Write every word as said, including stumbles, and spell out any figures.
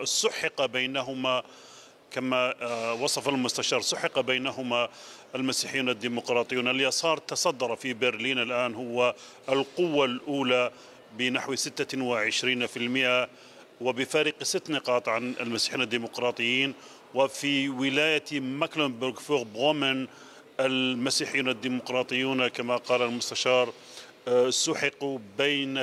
وسحق بينهما كما وصف المستشار، سحق بينهما المسيحيون الديمقراطيون. اليسار تصدر في برلين الآن، هو القوة الأولى بنحو ستة وعشرين بالمئة وبفارق ست نقاط عن المسيحيين الديمقراطيين. وفي ولاية ماكلنبورغ فور برومن المسيحيون الديمقراطيون كما قال المستشار سحقوا بين